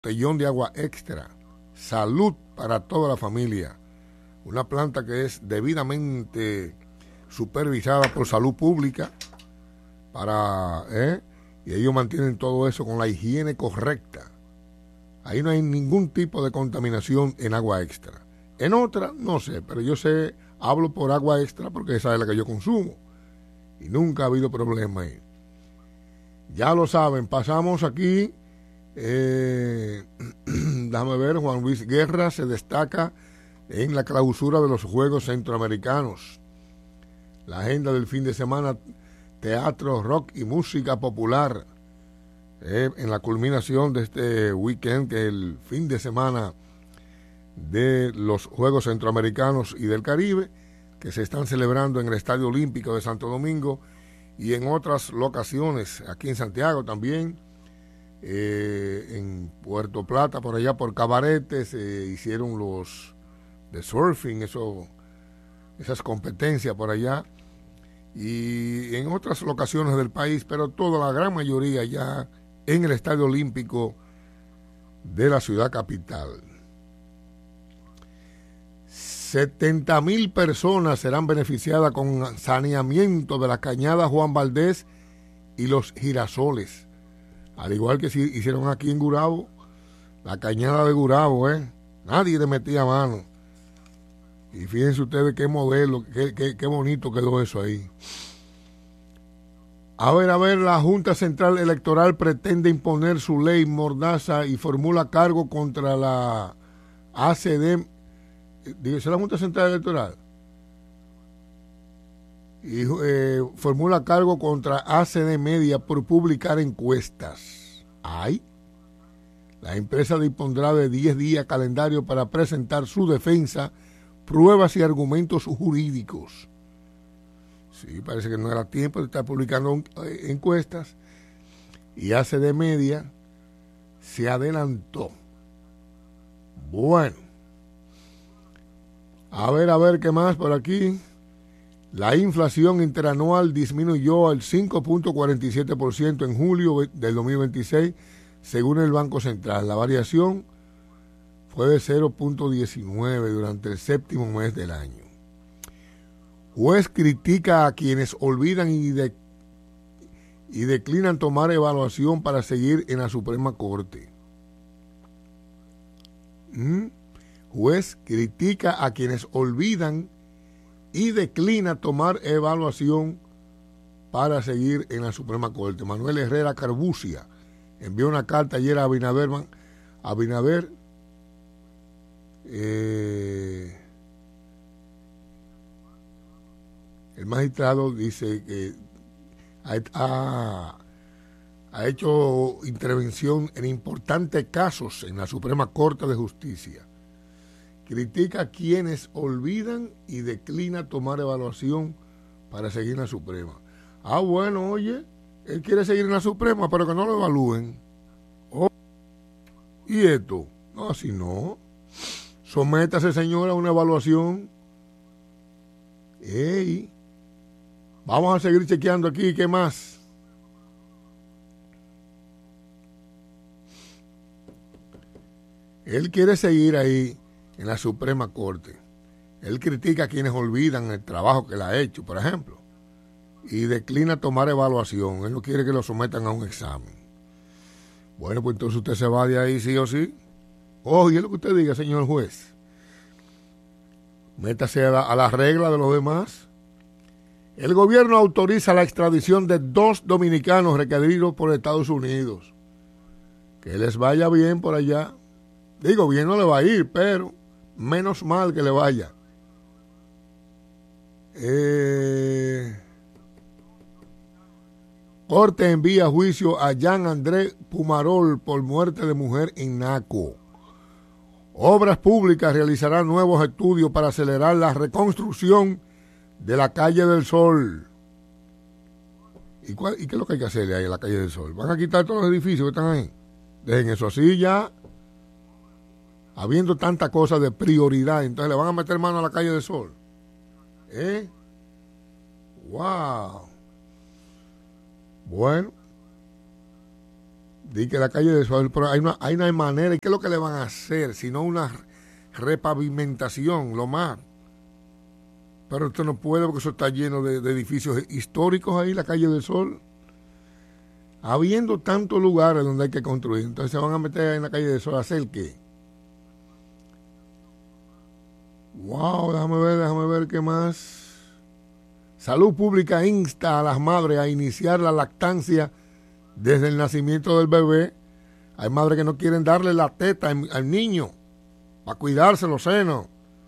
botellón de agua extra. Salud para toda la familia. Una planta que es debidamente supervisada por salud pública y ellos mantienen todo eso con la higiene correcta. Ahí no hay ningún tipo de contaminación en agua extra. En otra, no sé, pero yo hablo por agua extra porque esa es la que yo consumo. Y nunca ha habido problema ahí. Ya lo saben, pasamos aquí. Déjame ver, Juan Luis Guerra se destaca en la clausura de los Juegos Centroamericanos. La agenda del fin de semana, teatro, rock y música popular. En la culminación de este weekend, que es el fin de semana de los Juegos Centroamericanos y del Caribe, que se están celebrando en el Estadio Olímpico de Santo Domingo y en otras locaciones, aquí en Santiago también, en Puerto Plata, por allá por Cabarete, se hicieron los de surfing, esas competencias por allá, y en otras locaciones del país, pero toda la gran mayoría ya en el Estadio Olímpico de la ciudad capital. 70,000 personas serán beneficiadas con saneamiento de la cañada Juan Valdés y los girasoles, al igual que hicieron aquí en Gurabo, la cañada de Gurabo, nadie le metía mano. Y fíjense ustedes qué modelo, qué bonito quedó eso ahí. A ver, la Junta Central Electoral pretende imponer su ley mordaza y formula cargo contra la ACD. ¿Es la Junta Central Electoral? Y formula cargo contra ACD Media por publicar encuestas. ¡Ay! La empresa dispondrá de 10 días calendario para presentar su defensa, pruebas y argumentos jurídicos. Sí, parece que no era tiempo de estar publicando encuestas. Y ACD Media se adelantó. Bueno. A ver qué más por aquí. La inflación interanual disminuyó al 5.47% en julio del 2026, según el Banco Central. La variación fue de 0.19 durante el séptimo mes del año. Juez critica a quienes olvidan y declinan tomar evaluación para seguir en la Suprema Corte. Juez critica a quienes olvidan y declina tomar evaluación para seguir en la Suprema Corte. Manuel Herrera Carbucia envió una carta ayer a Abinader, el magistrado dice que ha hecho intervención en importantes casos en la Suprema Corte de Justicia. Critica a quienes olvidan y declina tomar evaluación para seguir en la Suprema. Bueno, oye, él quiere seguir en la Suprema, pero que no lo evalúen. ¿Y esto? No, así no. Sométase, señora, a una evaluación. Vamos a seguir chequeando aquí, ¿qué más? Él quiere seguir ahí en la Suprema Corte. Él critica a quienes olvidan el trabajo que él ha hecho, por ejemplo, y declina tomar evaluación. Él no quiere que lo sometan a un examen. Bueno, pues entonces usted se va de ahí sí o sí. Y es lo que usted diga, señor juez. Métase a la regla de los demás. El gobierno autoriza la extradición de 2 dominicanos requeridos por Estados Unidos. Que les vaya bien por allá. Digo, bien no le va a ir, pero menos mal que le vaya. Corte envía a juicio a Jean André Pumarol por muerte de mujer en Naco. Obras Públicas realizarán nuevos estudios para acelerar la reconstrucción de la Calle del Sol. ¿Y qué es lo que hay que hacerle ahí en la Calle del Sol? ¿Van a quitar todos los edificios que están ahí? Dejen eso así ya. Habiendo tanta cosa de prioridad, entonces le van a meter mano a la Calle del Sol. ¡Wow! Bueno, Di que la calle del Sol, pero hay una manera. ¿Y qué es lo que le van a hacer? Sino una repavimentación, lo más. Pero usted no puede porque eso está lleno de edificios históricos ahí, la calle del Sol. Habiendo tantos lugares donde hay que construir, entonces se van a meter en la calle del Sol a hacer qué. Wow, déjame ver qué más. Salud Pública insta a las madres a iniciar la lactancia desde el nacimiento del bebé. Hay madres que no quieren darle la teta al niño para cuidarse los senos,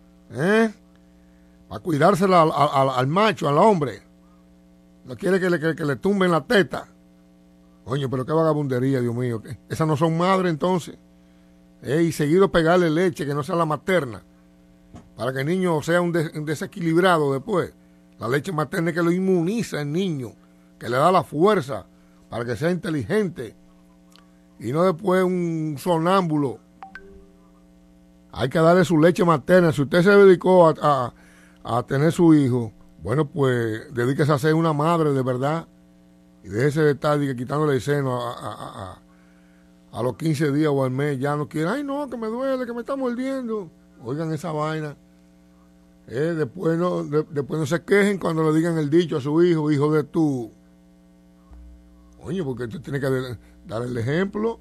para cuidársela al macho, al hombre. No quiere que le tumben la teta. Coño, pero qué vagabundería, Dios mío. Esas no son madres entonces. Y seguido pegarle leche que no sea la materna, para que el niño sea un desequilibrado después. La leche materna es que lo inmuniza al niño, que le da la fuerza para que sea inteligente y no después un sonámbulo. Hay que darle su leche materna. Si usted se dedicó a tener su hijo, bueno, pues dedíquese a ser una madre de verdad y déjese de estar quitándole el seno a los 15 días o al mes. Ya no quiere, ay no, que me duele, que me está mordiendo. Oigan esa vaina. Después no se quejen cuando le digan el dicho a su hijo, hijo de tú. Coño, porque usted tiene que dar el ejemplo.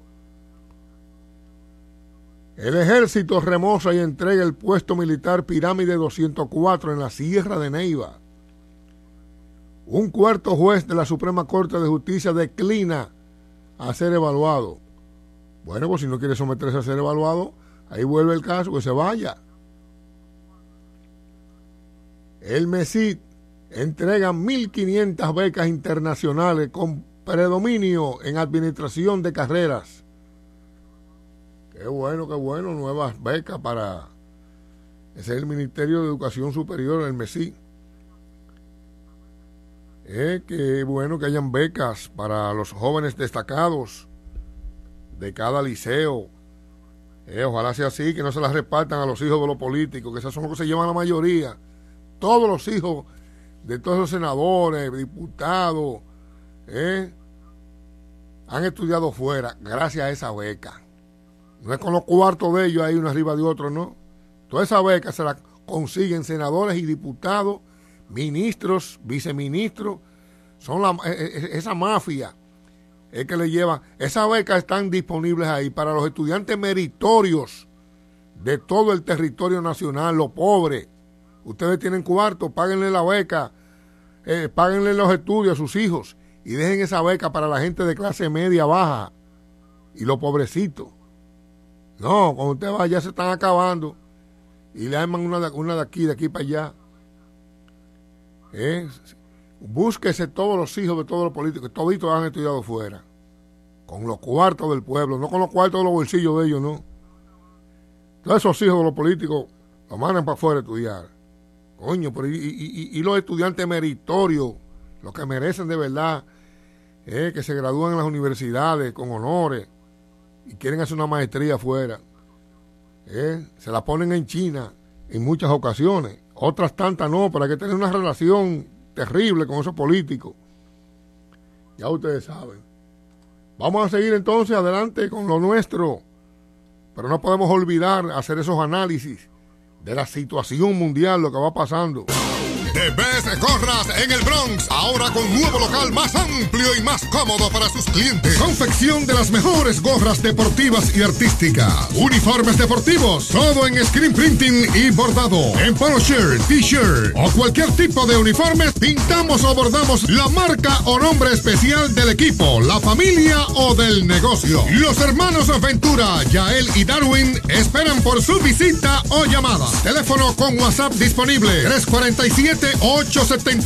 El ejército remoza y entrega el puesto militar Pirámide 204 en la Sierra de Neiva. Un cuarto juez de la Suprema Corte de Justicia declina a ser evaluado. Bueno, pues si no quiere someterse a ser evaluado, ahí vuelve el caso, que se vaya. El MESID entrega 1.500 becas internacionales con predominio en administración de carreras. Qué bueno, nuevas becas para... Ese es el Ministerio de Educación Superior, el MESID. Qué bueno que hayan becas para los jóvenes destacados de cada liceo. Ojalá sea así, que no se las repartan a los hijos de los políticos, que esos son los que se llevan la mayoría. Todos los hijos de todos los senadores, diputados, han estudiado fuera gracias a esa beca. No es con los cuartos de ellos ahí uno arriba de otro, no. Toda esa beca se la consiguen senadores y diputados, ministros, viceministros. Son esa mafia es que le lleva. Esas becas están disponibles ahí para los estudiantes meritorios de todo el territorio nacional, los pobres. Ustedes tienen cuarto, páguenle la beca, páguenle los estudios a sus hijos y dejen esa beca para la gente de clase media baja y los pobrecitos. No, cuando usted va, ya se están acabando y le arman una de aquí para allá. Búsquese todos los hijos de todos los políticos, toditos han estudiado fuera, con los cuartos del pueblo, no con los cuartos de los bolsillos de ellos, no. Todos esos hijos de los políticos los mandan para afuera a estudiar. Coño, pero y los estudiantes meritorios, los que merecen de verdad, que se gradúan en las universidades con honores y quieren hacer una maestría afuera, se la ponen en China en muchas ocasiones, otras tantas no, pero hay que tener una relación terrible con esos políticos. Ya ustedes saben. Vamos a seguir entonces adelante con lo nuestro, pero no podemos olvidar hacer esos análisis de la situación mundial, lo que va pasando. The Best Gorras en el Bronx, ahora con nuevo local más amplio y más cómodo para sus clientes. Confección de las mejores gorras deportivas y artísticas. Uniformes deportivos, todo en screen printing y bordado. En polo shirt, t-shirt o cualquier tipo de uniformes, pintamos o bordamos la marca o nombre especial del equipo, la familia o del negocio. Los hermanos Ventura, Yael y Darwin esperan por su visita o llamada. Teléfono con WhatsApp disponible 347-870